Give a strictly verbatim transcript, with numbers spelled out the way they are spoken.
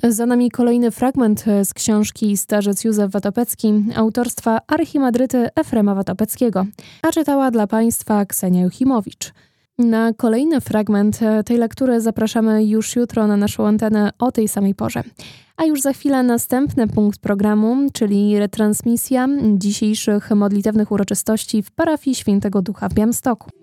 Za nami kolejny fragment z książki Starzec Józef Watopecki autorstwa archimadryty Efrema Watopeckiego, a czytała dla Państwa Ksenia Juchimowicz. Na kolejny fragment tej lektury zapraszamy już jutro na naszą antenę o tej samej porze. A już za chwilę następny punkt programu, czyli retransmisja dzisiejszych modlitewnych uroczystości w parafii Świętego Ducha w Białymstoku.